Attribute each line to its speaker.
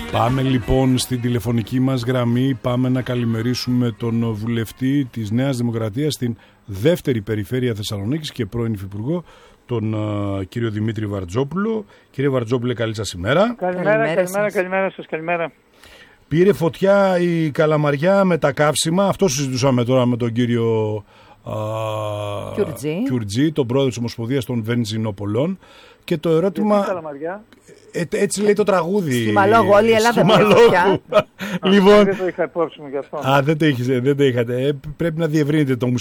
Speaker 1: Πάμε λοιπόν στην τηλεφωνική μας γραμμή. Πάμε να καλημερίσουμε τον βουλευτή της Νέας Δημοκρατίας στην δεύτερη περιφέρεια Θεσσαλονίκης και πρώην υφυπουργό, τον κύριο Δημήτρη Βαρτζόπουλο. Κύριε Βαρτζόπουλε, καλή σας ημέρα.
Speaker 2: Καλημέρα σας, καλημέρα.
Speaker 1: Πήρε φωτιά η Καλαμαριά με τα καύσιμα. Αυτό συζητούσαμε τώρα με τον κύριο Κιουρτζή, τον πρόεδρο της Ομοσπονδίας των Βενζινοπολών. Και το ερώτημα... Έτσι λέει το τραγούδι.
Speaker 3: Σχημαλόγου, όλη η Ελλάδα πήρε φωτιά.
Speaker 1: Λοιπόν,
Speaker 2: δεν το είχα υπόψη μου γι' αυτό.
Speaker 1: Δεν το είχατε. Πρέπει να διευρύνετε το